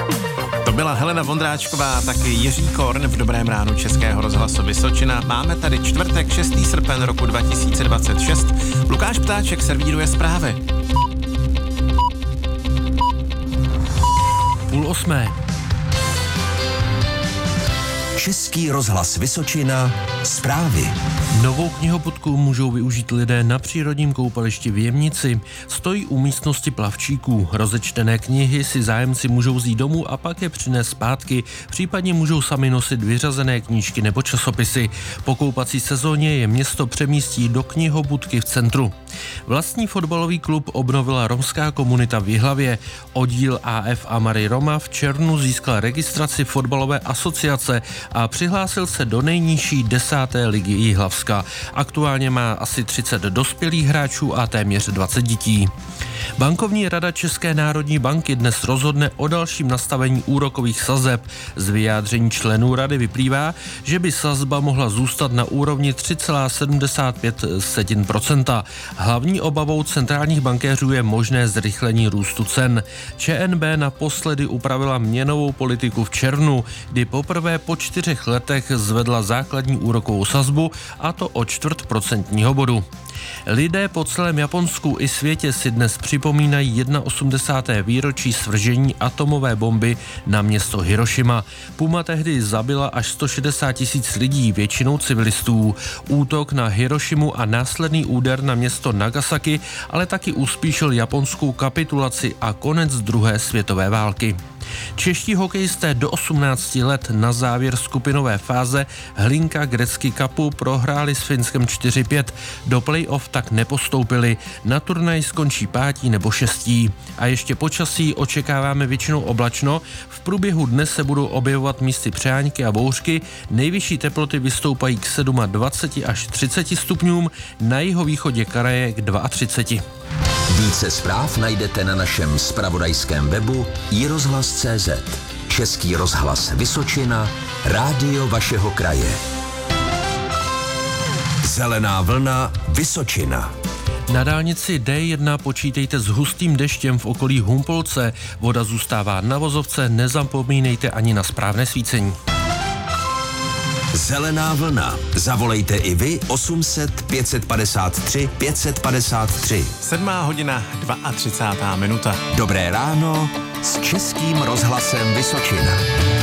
To byla Helena Vondráčková, taky Jiří Korn v Dobrém ránu Českého rozhlasu Vysočina. Máme tady čtvrtek, 6. srpen roku 2026. Lukáš Ptáček servíruje zprávy. 7:30. Český rozhlas Vysočina, zprávy. Novou knihobudku můžou využít lidé na přírodním koupališti v Jemnici. Stojí u místnosti plavčíků. Rozečtené knihy si zájemci můžou vzít domů a pak je přinést zpátky. Případně můžou sami nosit vyřazené knížky nebo časopisy. Po koupací sezóně je město přemístí do knihobudky v centru. Vlastní fotbalový klub obnovila romská komunita v Jihlavě. Oddíl AF Amary Roma v červnu získal registraci fotbalové asociace a přihlásil se do nejnižší 10. ligy Jihlavska. Aktuálně má asi 30 dospělých hráčů a téměř 20 dětí. Bankovní rada České národní banky dnes rozhodne o dalším nastavení úrokových sazeb. Z vyjádření členů rady vyplývá, že by sazba mohla zůstat na úrovni 3,75%. Hlavní obavou centrálních bankéřů je možné zrychlení růstu cen. ČNB naposledy upravila měnovou politiku v červnu, kdy poprvé po 4 letech zvedla základní úrokovou sazbu, a to o 0,25 bodu. Lidé po celém Japonsku i světě si dnes připomínají 81. výročí svržení atomové bomby na město Hirošima. Puma tehdy zabila až 160 000 lidí, většinou civilistů. Útok na Hirošimu a následný úder na město Nagasaki ale taky uspíšil japonskou kapitulaci a konec druhé světové války. Čeští hokejisté do 18 let na závěr skupinové fáze Hlinka Gretzky Cupu prohráli s Finskem 4-5. Do play-off tak nepostoupili. Na turnaj skončí 5. nebo 6. A ještě počasí očekáváme většinou oblačno. V průběhu dne se budou objevovat místy přeháňky a bouřky. Nejvyšší teploty vystoupají k 27 až 30 stupňům, na jihovýchodě kraje k 32. Více zpráv najdete na našem zpravodajském webu iRozhlas.cz. Český rozhlas Vysočina, rádio vašeho kraje. Zelená vlna Vysočina. Na dálnici D1 počítejte s hustým deštěm v okolí Humpolce. Voda zůstává na vozovce, nezapomínejte ani na správné svícení. Zelená vlna. Zavolejte i vy 800 553 553. 7:32. Dobré ráno s Českým rozhlasem Vysočina.